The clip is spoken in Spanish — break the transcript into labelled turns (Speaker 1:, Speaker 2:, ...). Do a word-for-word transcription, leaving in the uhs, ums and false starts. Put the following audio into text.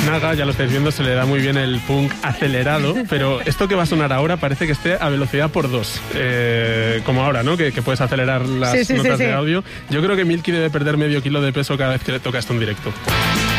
Speaker 1: Naga, ya lo estáis viendo, se le da muy bien el punk acelerado, pero esto que va a sonar ahora parece que esté a velocidad por dos, eh, como ahora, ¿no? Que, que puedes acelerar las
Speaker 2: sí, sí,
Speaker 1: notas
Speaker 2: sí, sí.
Speaker 1: de audio. Yo creo que Milky debe perder medio kilo de peso cada vez que le toca esto en directo.